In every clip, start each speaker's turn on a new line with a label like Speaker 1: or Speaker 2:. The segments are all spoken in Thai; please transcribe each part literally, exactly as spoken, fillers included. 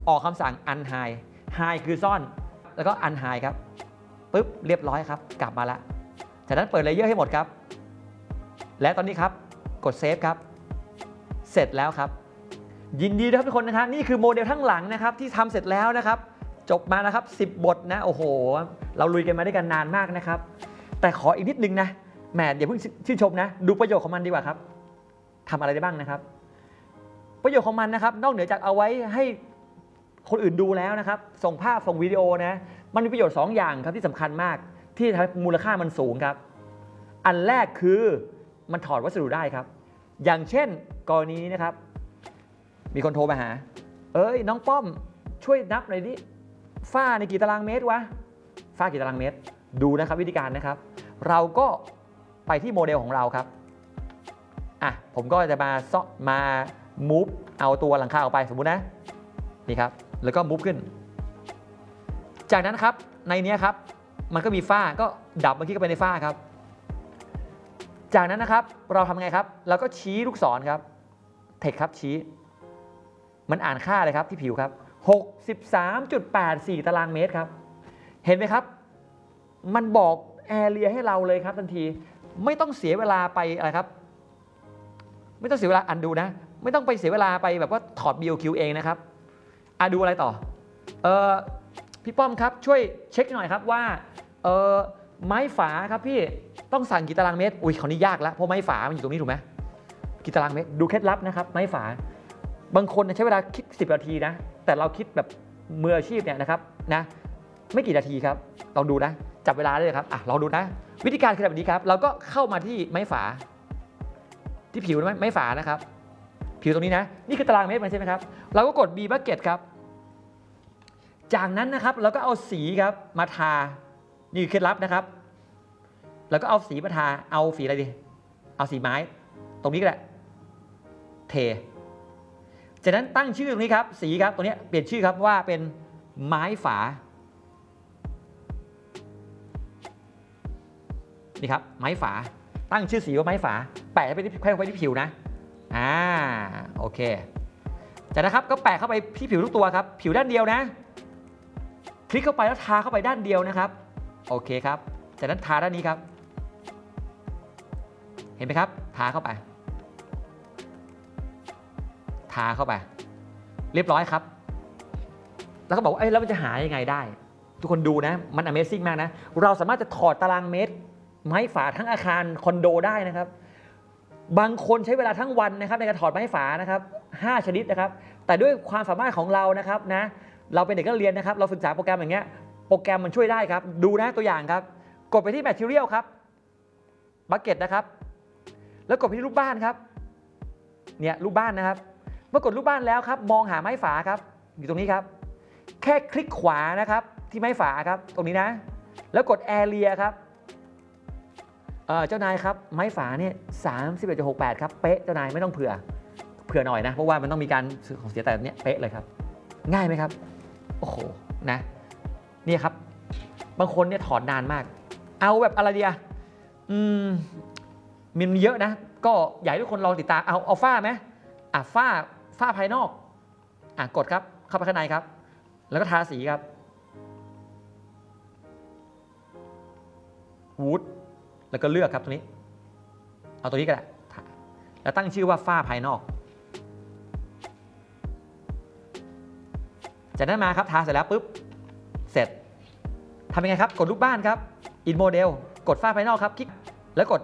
Speaker 1: ออกคำสั่ง unhide hide คือซ่อนแล้วก็ unhide ครับปึ๊บเรียบร้อยครับกลับมาแล้วจากนั้นเปิดเลเยอร์ให้หมดครับและตอนนี้ครับกดเซฟครับเสร็จแล้วครับยินดีด้วยครับทุกคนนะครับนี่คือโมเดลทั้งหลังนะครับที่ทำเสร็จแล้วนะครับจบมานะครับสิบบทนะโอ้โหเราลุยกันมาด้วยกันนานมากนะครับแต่ขออีกนิดนึงนะแหมอย่าเพิ่งชื่นชมนะดูประโยชน์ของมันดีกว่าครับทำอะไรได้บ้างนะครับประโยชน์ของมันนะครับนอกเหนือจากเอาไว้ให้คนอื่นดูแล้วนะครับส่งภาพส่งวิดีโอนะมันมีประโยชน์สองอย่างครับที่สำคัญมากที่ทำให้มูลค่ามันสูงครับอันแรกคือมันถอดวัสดุได้ครับอย่างเช่นกรณีนี้นะครับมีคนโทรมาหาเอ้ยน้องป้อมช่วยนับหน่อยดิฝ้าในกี่ตารางเมตรวะฝ้ากี่ตารางเมตรดูนะครับวิธีการนะครับเราก็ไปที่โมเดลของเราครับอ่ะผมก็จะมาซอมา move เอาตัวหลังคาออกไปสมมุตินะนี่ครับแล้วก็ move ขึ้นจากนั้นครับในนี้ครับมันก็มีฝ้าก็ดับมันคลิกเข้าไปในฝ้าครับจากนั้นนะครับเราทำไงครับเราก็ชี้ลูกศรครับเทคครับชี้มันอ่านค่าเลยครับที่ผิวครับ หกสิบสามจุดแปดสี่ ตารางเมตรครับเห็นไหมครับมันบอกแอเรียให้เราเลยครับทันทีไม่ต้องเสียเวลาไปอะไรครับไม่ต้องเสียเวลาอันดูนะไม่ต้องไปเสียเวลาไปแบบว่าถอด บี โอ คิว เองนะครับอ่ะดูอะไรต่อเออพี่ป้อมครับช่วยเช็คหน่อยครับว่าเออไม้ฝาครับพี่ต้องสั่งกี่ตารางเมตรอุ้ยคราวนี้ยากแล้วเพราะไม้ฝามันอยู่ตรงนี้ถูกไหมกี่ตารางเมตรดูเคล็ดลับนะครับไม้ฝาบางคนใช้เวลาคิดสิบนาทีนะแต่เราคิดแบบมืออาชีพเนี่ยนะครับนะไม่กี่นาทีครับลองดูนะจับเวลาได้เลยครับอ่ะลองดูนะวิธีการคือแบบนี้ครับเราก็เข้ามาที่ไม้ฝาที่ผิวไม้ฝานะครับผิวตรงนี้นะนี่คือตารางเมตรมันใช่ไหมครับเราก็กด B bucket ครับจากนั้นนะครับเราก็เอาสีครับมาทานี่คือเคล็ดลับนะครับแล้วก็เอาสีมาทาเอาสีอะไรดีเอาสีไม้ตรงนี้ก็ได้เทจากนั้นตั้งชื่อตรงนี้ครับสีครับตรงนี้เปลี่ยนชื่อครับว่าเป็นไม้ฝานี่ครับไม้ฝาตั้งชื่อสีว่าไม้ฝาแปะไปที่แปะไปที่ผิวนะอ่าโอเคจากนั้นครับก็แปะเข้าไปที่ผิวทุกตัวครับผิวด้านเดียวนะคลิกเข้าไปแล้วทาเข้าไปด้านเดียวนะครับโอเคครับจากนั้นทาด้านนี้ครับเห็นไหมครับทาเข้าไปทาเข้าไปเรียบร้อยครับแล้วก็บอกว่าเอ้ยแล้วมันจะหายังไงได้ทุกคนดูนะมัน Amazing มากนะเราสามารถจะถอดตารางเมตรไม้ฝาทั้งอาคารคอนโดได้นะครับบางคนใช้เวลาทั้งวันนะครับในการถอดไม้ฝานะครับห้าชนิดนะครับแต่ด้วยความสามารถของเรานะครับนะเราเป็นเด็กนักเรียนนะครับเราศึกษาโปรแกรมอย่างเงี้ยโปรแกรมมันช่วยได้ครับดูนะตัวอย่างครับกดไปที่ Material ครับ Bucket นะครับแล้วกดไปที่รูปบ้านครับเนี่ยรูปบ้านนะครับเมื่อกดรูปบ้านแล้วครับมองหาไม้ฝาครับอยู่ตรงนี้ครับแค่คลิกขวานะครับที่ไม้ฝาครับตรงนี้นะแล้วกด Area ครับเออเจ้านายครับไม้ฝาเนี่ยสามสิบเอ็ดจุดหกแปดครับเป๊ะเจ้านายไม่ต้องเผื่อเผื่อหน่อยนะเพราะว่ามันต้องมีการซื้อของเสียแต่เนี้ยเป๊ะเลยครับง่ายไหมครับโอ้โหนะนี่ครับบางคนเนี่ยถอดนานมากเอาแบบอะไรดีอะอืมมันเยอะนะก็อยากให้ทุกคนลองติดตามเอาเอาฝ้าไหมอ่ะฝ้าฝ้าภายนอกอ่ะกดครับเข้าไปข้างในครับแล้วก็ทาสีครับวูดแล้วก็เลือกครับตรงนี้เอาตัวนี้ก็ได้แล้วตั้งชื่อว่าฝ้าภายนอกจากนั้นมาครับทาเสร็จแล้วปุ๊บเสร็จทำยังไงครับกดรูปบ้านครับ In Model กดฝ้าภายนอกครับคลิกแล้วกด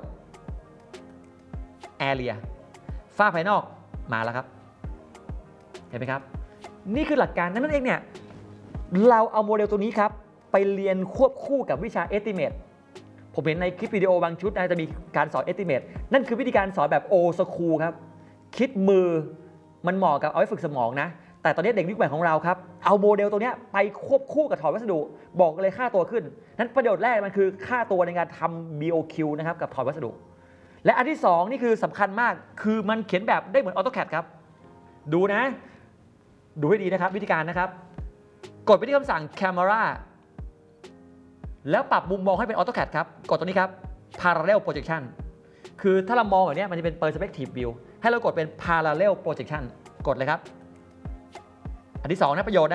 Speaker 1: Area ฝ้าภายนอกมาแล้วครับเห็นไหมครับนี่คือหลักการนั่นเองเนี่ยเราเอาโมเดลตัวนี้ครับไปเรียนควบคู่กับวิชา Estimate ผมเห็นในคลิปวิดีโอบางชุดนะจะมีการสอน Estimate นั่นคือวิธีการสอนแบบ Old School ครับคิดมือมันเหมาะกับเอาไว้ฝึกสมองนะแต่ตอนนี้เด็กยุคใหม่ของเราครับเอาโมเดลตัวนี้ไปควบคู่กับถอดวัสดุบอกเลยค่าตัวขึ้นนั้นประโยชน์แรกมันคือค่าตัวในการทำ บี โอ คิว นะครับกับถอดวัสดุและอันที่สองนี่คือสำคัญมากคือมันเขียนแบบได้เหมือน AutoCAD ครับดูนะดูให้ดีนะครับวิธีการนะครับกดไปที่คำสั่ง Camera แล้วปรับมุมมองให้เป็น AutoCAD ครับกดตัวนี้ครับ Parallel Projection คือถ้าเรามองแบบนี้มันจะเป็น Perspective View ให้เรากดเป็น Parallel Projection กดเลยครับอันที่สองนะประโยชน์นะ